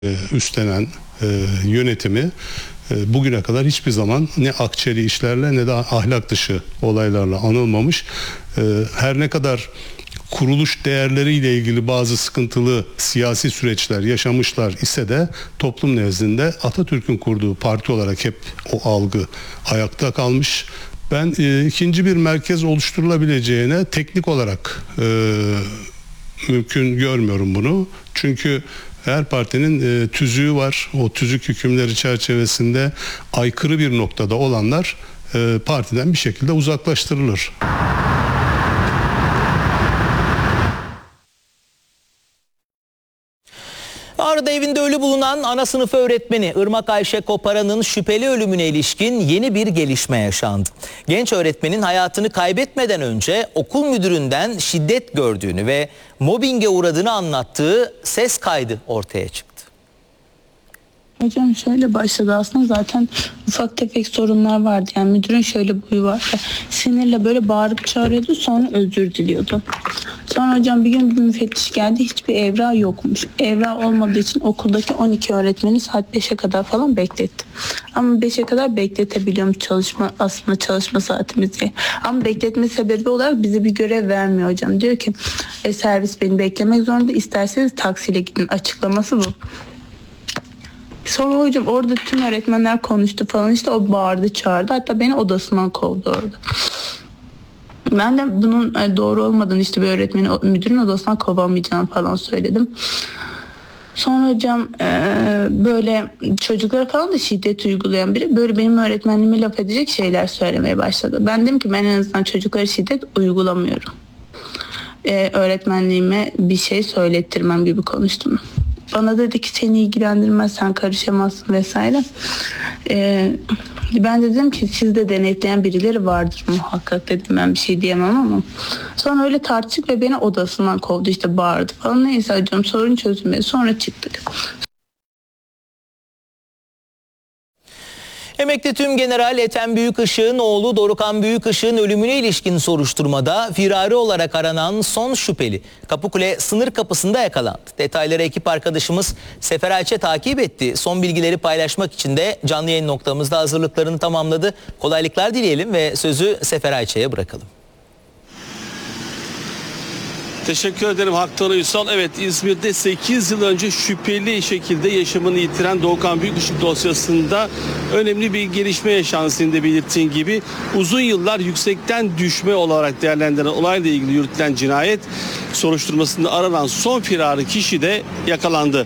üstlenen yönetimi bugüne kadar hiçbir zaman ne akçeli işlerle ne de ahlak dışı olaylarla anılmamış. Her ne kadar kuruluş değerleriyle ilgili bazı sıkıntılı siyasi süreçler yaşamışlar ise de toplum nezdinde Atatürk'ün kurduğu parti olarak hep o algı ayakta kalmış. Ben ikinci bir merkez oluşturulabileceğine teknik olarak mümkün görmüyorum bunu. Çünkü her partinin tüzüğü var. O tüzük hükümleri çerçevesinde aykırı bir noktada olanlar partiden bir şekilde uzaklaştırılır. Ağrı'da evinde ölü bulunan ana sınıf öğretmeni Irmak Ayşe Koparan'ın şüpheli ölümüne ilişkin yeni bir gelişme yaşandı. Genç öğretmenin hayatını kaybetmeden önce okul müdüründen şiddet gördüğünü ve mobbinge uğradığını anlattığı ses kaydı ortaya çıktı. Hocam şöyle başladı aslında, zaten ufak tefek sorunlar vardı. Yani müdürün şöyle bir huyu var. Sinirle böyle bağırıp çağırıyordu, sonra özür diliyordu. Sonra hocam bir gün bir müfettiş geldi, hiçbir evrağı yokmuş. Evrağı olmadığı için okuldaki 12 öğretmeni saat 5'e kadar falan bekletti. Ama 5'e kadar bekletebiliyormuş, aslında çalışma saatimizi. Ama bekletme sebebi olarak bize bir görev vermiyor hocam. Diyor ki servis beni beklemek zorunda, isterseniz taksiyle gidin, açıklaması bu. Sonra hocam orada tüm öğretmenler konuştu falan, işte o bağırdı çağırdı, hatta beni odasından kovdu orada. Ben de bunun doğru olmadığını, işte bir öğretmeni müdürün odasından kovamayacağını falan söyledim. Sonra hocam böyle çocuklara falan da şiddet uygulayan biri böyle benim öğretmenliğime laf edecek şeyler söylemeye başladı. Ben dedim ki ben en azından çocuklara şiddet uygulamıyorum. Öğretmenliğime bir şey söylettirmem gibi konuştum. Bana dedi ki seni ilgilendirmez, sen karışamazsın vesaire. Ben dedim ki sizde denetleyen birileri vardır muhakkak dedim, ben bir şey diyemem ama. Sonra öyle tartıştık ve beni odasından kovdu, işte bağırdı falan. Neyse hocam sorun çözülmedi, sonra çıktık. Emekli Tümgeneral Ethem Büyükışık'ın oğlu Dorukhan Büyükışık'ın ölümüne ilişkin soruşturmada firari olarak aranan son şüpheli Kapıkule sınır kapısında yakalandı. Detayları ekip arkadaşımız Sefer Ayçe takip etti. Son bilgileri paylaşmak için de canlı yayın noktamızda hazırlıklarını tamamladı. Kolaylıklar dileyelim ve sözü Sefer Ayçe'ye bırakalım. Teşekkür ederim Haktan Uysal. Evet, İzmir'de 8 yıl önce şüpheli şekilde yaşamını yitiren Dorukhan Büyükışık dosyasında önemli bir gelişme yaşandı, senin de belirttiğin gibi. Uzun yıllar yüksekten düşme olarak değerlendirilen olayla ilgili yürütülen cinayet soruşturmasında aranan son firari kişi de yakalandı.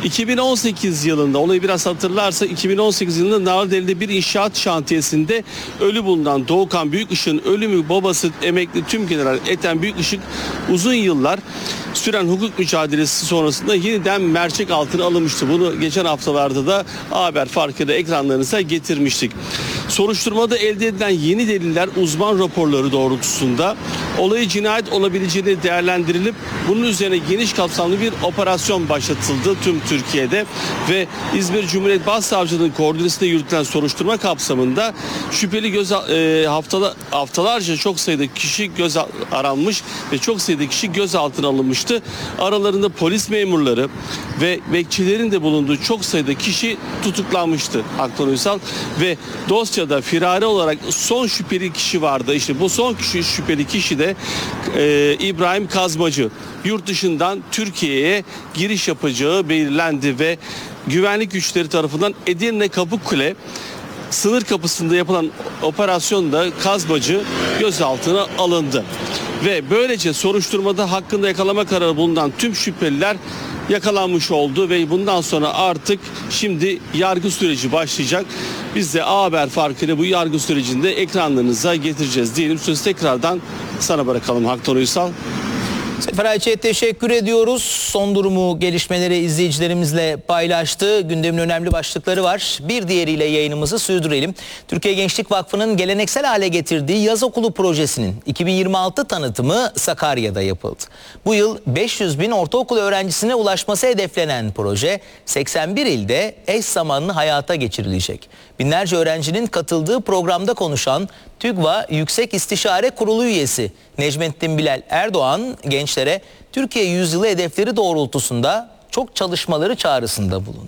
2018 yılında, olayı biraz hatırlarsa, 2018 yılında Narlıdeli'de bir inşaat şantiyesinde ölü bulunan Dorukhan Büyükışık'ın ölümü babası emekli Tümgeneral Ethem Büyükışık uzun yıllar süren hukuk mücadelesi sonrasında yeniden mercek altına alınmıştı. Bunu geçen haftalarda da haber farkıyla ekranlarınıza getirmiştik. Soruşturmada elde edilen yeni deliller, uzman raporları doğrultusunda olayı cinayet olabileceğini değerlendirilip bunun üzerine geniş kapsamlı bir operasyon başlatıldı tüm Türkiye'de ve İzmir Cumhuriyet Başsavcılığı'nın koordinesinde yürütülen soruşturma kapsamında şüpheli haftalarca çok sayıda kişi göz aranmış ve çok sayıda kişi gözaltına alınmıştı. Aralarında polis memurları ve bekçilerin de bulunduğu çok sayıda kişi tutuklanmıştı Haktan Uysal ve dosyada firari olarak son şüpheli kişi vardı. İşte bu son şüpheli kişi de İbrahim Kazmacı. Yurt dışından Türkiye'ye giriş yapacağı belirlendi ve güvenlik güçleri tarafından Edirne Kapıkule sınır kapısında yapılan operasyonda Kazmacı gözaltına alındı. Ve böylece soruşturmada hakkında yakalama kararı bulunan tüm şüpheliler yakalanmış oldu ve bundan sonra artık şimdi yargı süreci başlayacak. Biz de A Haber farkıyla bu yargı sürecinde ekranlarınıza getireceğiz diyelim. Sözü tekrardan sana bırakalım Haktan Uysal. Sefer Ayçe'ye teşekkür ediyoruz. Son durumu, gelişmeleri izleyicilerimizle paylaştı. Gündemin önemli başlıkları var. Bir diğeriyle yayınımızı sürdürelim. Türkiye Gençlik Vakfı'nın geleneksel hale getirdiği yaz okulu projesinin 2026 tanıtımı Sakarya'da yapıldı. Bu yıl 500 bin ortaokul öğrencisine ulaşması hedeflenen proje 81 ilde eş zamanlı hayata geçirilecek. Binlerce öğrencinin katıldığı programda konuşan TÜGVA Yüksek İstişare Kurulu üyesi Necmettin Bilal Erdoğan gençlere Türkiye Yüzyılı hedefleri doğrultusunda çok çalışmaları çağrısında bulundu.